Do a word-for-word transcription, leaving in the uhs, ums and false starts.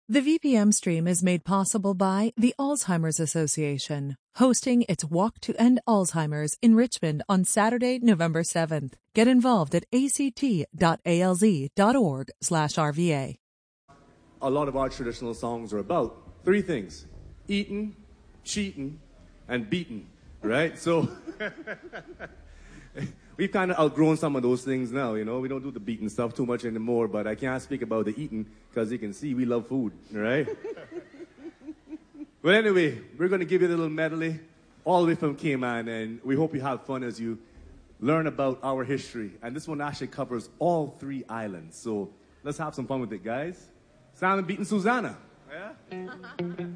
The V P M stream is made possible by the Alzheimer's Association, hosting its Walk to End Alzheimer's in Richmond on Saturday, November seventh. Get involved at act.alz.org slash RVA. A lot of our traditional songs are about three things: eating, cheating, and beating, right? So we've kind of outgrown some of those things now, you know. We don't do the beating stuff too much anymore, but I can't speak about the eating because you can see we love food, right? But anyway, we're going to give you a little medley all the way from Cayman, and we hope you have fun as you learn about our history. And this one actually covers all three islands, so let's have some fun with it, guys. Simon beating Susanna. Yeah?